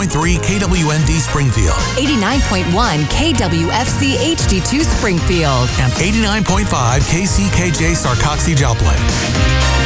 89.3 KWND Springfield, 89.1 KWFC HD2 Springfield, and 89.5 KCKJ Sarcoxie Joplin.